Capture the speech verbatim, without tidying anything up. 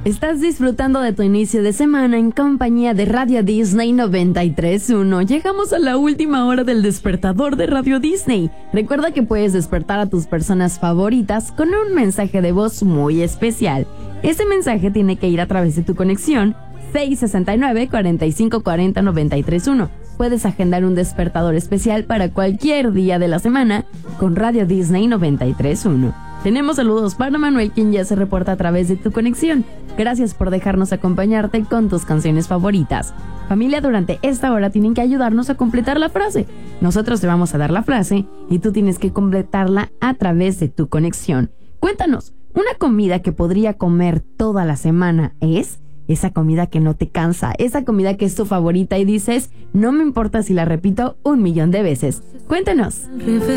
Estás disfrutando de tu inicio de semana en compañía de Radio Disney noventa y tres punto uno. Llegamos a la última hora del despertador de Radio Disney. Recuerda que puedes despertar a tus personas favoritas con un mensaje de voz muy especial. Ese mensaje tiene que ir a través de tu conexión seis seis nueve, cuatro cinco cuatro cero, nueve tres uno. Puedes agendar un despertador especial para cualquier día de la semana con Radio Disney noventa y tres punto uno. Tenemos saludos para Manuel, quien ya se reporta a través de tu conexión. Gracias por dejarnos acompañarte con tus canciones favoritas. Familia, durante esta hora tienen que ayudarnos a completar la frase. Nosotros te vamos a dar la frase y tú tienes que completarla a través de tu conexión. Cuéntanos, una comida que podría comer toda la semana es... esa comida que no te cansa, esa comida que es tu favorita y dices, no me importa si la repito un millón de veces. Cuéntanos.